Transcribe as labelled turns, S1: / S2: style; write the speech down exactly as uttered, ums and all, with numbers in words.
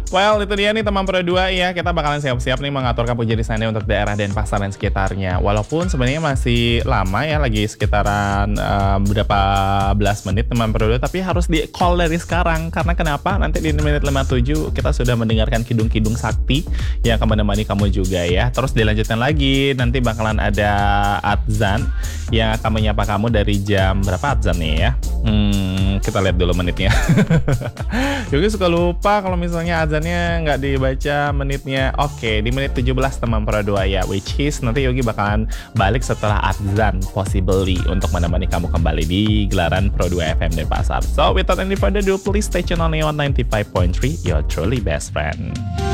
S1: Well, itu dia nih teman Pro dua ya. Kita bakalan siap-siap nih mengaturkan puja di sana untuk daerah Denpasar dan sekitarnya. Walaupun sebenarnya masih lama ya, lagi sekitaran uh, berapa belas menit teman Pro dua, tapi harus di call dari sekarang. Karena kenapa? Nanti di menit lima puluh tujuh kita sudah mendengarkan kidung-kidung sakti yang akan menemani kamu juga ya. Terus dilanjutkan lagi, nanti bakalan ada adzan yang akan menyapa kamu dari jam berapa adzan nih ya? Hmm, kita lihat dulu menitnya. Yogi suka lupa kalau misalnya adzannya nggak dibaca menitnya. Oke, di menit tujuh belas teman Pro dua ya, which is nanti Yogi bakalan balik setelah adzan possibly untuk menemani kamu kembali di gelaran Pro dua F M Denpasar. So without any further ado, please stay tuned on Neon ninety-five point three, your truly best friend.